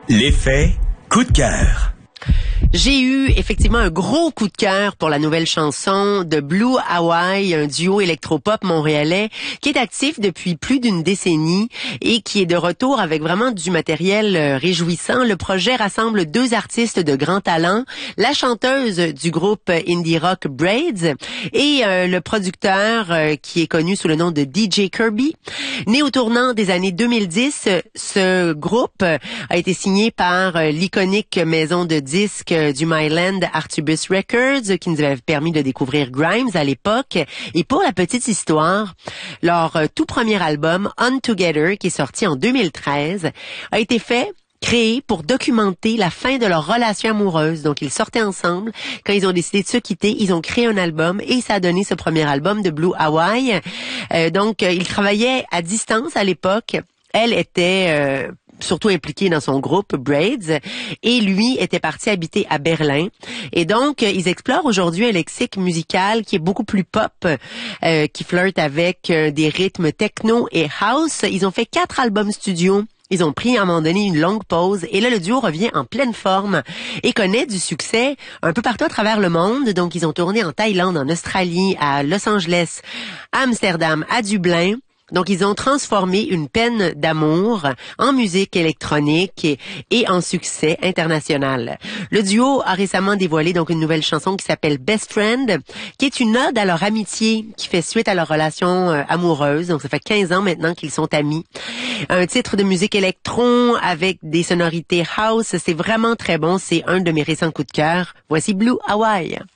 L'effet coup de cœur. J'ai eu effectivement un gros coup de cœur pour la nouvelle chanson de Blue Hawaii, un duo électropop montréalais qui est actif depuis plus d'une décennie et qui est de retour avec vraiment du matériel réjouissant. Le projet rassemble deux artistes de grand talent, la chanteuse du groupe indie rock Braids et le producteur qui est connu sous le nom de DJ Kirby. Né au tournant des années 2010, ce groupe a été signé par l'iconique maison de disques du Myland Artubus Records qui nous avait permis de découvrir Grimes à l'époque. Et pour la petite histoire, leur tout premier album, On Together, qui est sorti en 2013, a été créé pour documenter la fin de leur relation amoureuse. Donc, ils sortaient ensemble. Quand ils ont décidé de se quitter, ils ont créé un album et ça a donné ce premier album de Blue Hawaii. Donc, ils travaillaient à distance à l'époque. Elle était surtout impliqué dans son groupe Braids et lui était parti habiter à Berlin. Et donc, ils explorent aujourd'hui un lexique musical qui est beaucoup plus pop, qui flirte avec des rythmes techno et house. Ils ont fait 4 albums studio. Ils ont pris à un moment donné une longue pause et là, le duo revient en pleine forme et connaît du succès un peu partout à travers le monde. Donc, ils ont tourné en Thaïlande, en Australie, à Los Angeles, à Amsterdam, à Dublin. Donc, ils ont transformé une peine d'amour en musique électronique et en succès international. Le duo a récemment dévoilé donc une nouvelle chanson qui s'appelle Best Friend, qui est une ode à leur amitié, qui fait suite à leur relation amoureuse. Donc, ça fait 15 ans maintenant qu'ils sont amis. Un titre de musique électron avec des sonorités house, c'est vraiment très bon. C'est un de mes récents coups de cœur. Voici Blue Hawaii.